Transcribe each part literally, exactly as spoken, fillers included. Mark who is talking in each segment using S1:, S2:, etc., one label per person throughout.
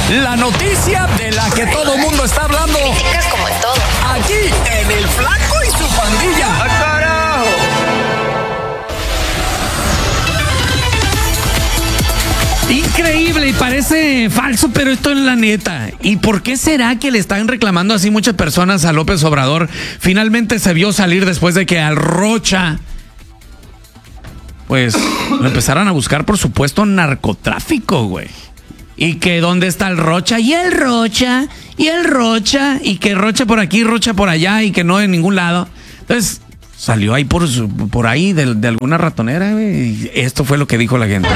S1: La noticia de la que todo mundo está hablando.
S2: Críticas como en todo.
S1: Aquí en El Flaco y su Pandilla.
S3: ¡Ah, carajo!
S4: Increíble y parece falso, pero esto es la neta. ¿Y por qué será que le están reclamando así muchas personas a López Obrador? Finalmente se vio salir después de que al Rocha, pues, lo empezaron a buscar por supuesto narcotráfico, güey. Y que dónde está el Rocha, y el Rocha, y el Rocha, y que Rocha por aquí, Rocha por allá, y que no en ningún lado. Entonces, salió ahí por, por ahí de, de alguna ratonera, güey. Y esto fue lo que dijo la gente.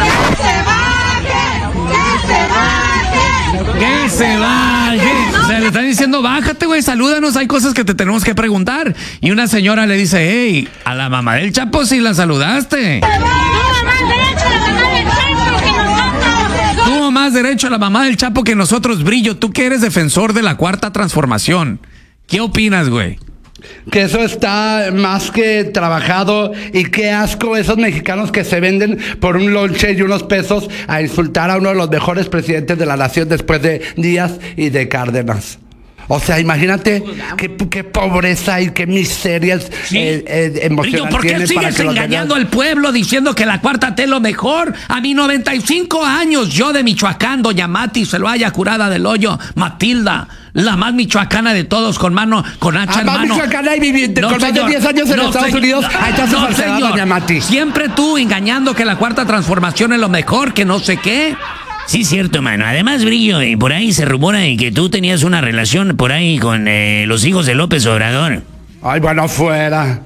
S4: ¡Que se baje! O sea, le están diciendo, bájate, güey, salúdanos, hay cosas que te tenemos que preguntar. Y una señora le dice, hey, a la mamá del Chapo sí la saludaste. Tuvo más derecho a la mamá del Chapo que nosotros, Brillo. Tú que eres defensor de la Cuarta Transformación. ¿Qué opinas, güey?
S3: Que eso está más que trabajado, y qué asco esos mexicanos que se venden por un lonche y unos pesos a insultar a uno de los mejores presidentes de la nación después de Díaz y de Cárdenas. O sea, imagínate qué, qué pobreza y qué miserias
S4: Sí.
S3: eh, eh, emocionales.
S4: ¿Por qué sigues engañando al pueblo diciendo que la Cuarta T es lo mejor? A mis noventa y cinco años, yo de Michoacán, doña Mati, se lo haya curada del hoyo, Matilda, la más michoacana de todos, con mano, con hacha
S3: Ah,
S4: en
S3: más
S4: mano.
S3: michoacana y vivi-
S4: No,
S3: con más de
S4: señor.
S3: diez años en
S4: No,
S3: Estados
S4: señor.
S3: Unidos. Ahí está su
S4: No,
S3: falsedad,
S4: señor.
S3: doña Mati.
S4: Siempre tú engañando que la Cuarta Transformación es lo mejor, que no sé qué.
S5: Sí, cierto, mano. Además, Brillo, y por ahí se rumora de que tú tenías una relación por ahí con eh, los hijos de López Obrador.
S3: Ay, bueno, fuera.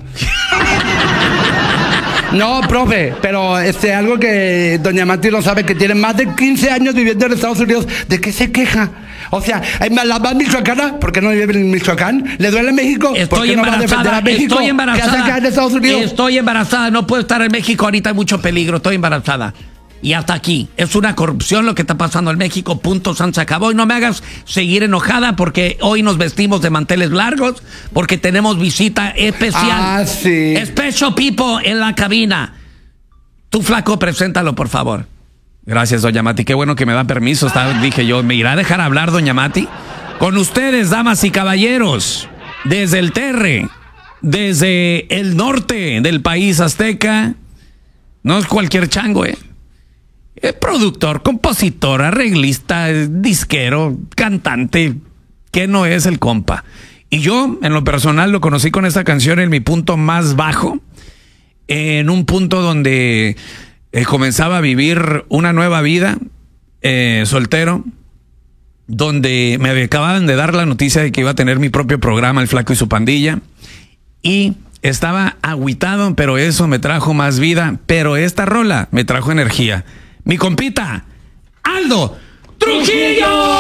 S3: No, profe, pero este, algo que doña Mati no sabe, que tiene más de quince años viviendo en Estados Unidos. ¿De qué se queja? O sea, la más michoacana, ¿por qué no vive en Michoacán? ¿Le duele México? ¿Por
S4: Estoy
S3: qué no va a defender
S4: embarazada,
S3: a México?
S4: estoy
S3: ¿Qué
S4: embarazada.
S3: hace acá en Estados Unidos?
S4: Estoy embarazada, no puedo estar en México, ahorita hay mucho peligro, estoy embarazada. Y hasta aquí, es una corrupción lo que está pasando en México, punto, se acabó. Y no me hagas seguir enojada porque hoy nos vestimos de manteles largos, porque tenemos visita especial.
S3: Ah, sí.
S4: Special people en la cabina. Tú, Flaco, preséntalo, por favor. Gracias, doña Mati, qué bueno que me da permiso. Está, dije yo, ¿me irá a dejar hablar, doña Mati? Con ustedes, damas y caballeros, desde el Terre, desde el norte del país azteca, no es cualquier chango, ¿eh? Es productor, compositor, arreglista, disquero, cantante, que no es el compa. Y yo, en lo personal, lo conocí con esta canción en mi punto más bajo, en un punto donde eh, comenzaba a vivir una nueva vida, eh, soltero, donde me acababan de dar la noticia de que iba a tener mi propio programa, El Flaco y su Pandilla, y estaba agüitado, pero eso me trajo más vida, pero esta rola me trajo energía. Mi compita, Aldo Trujillo.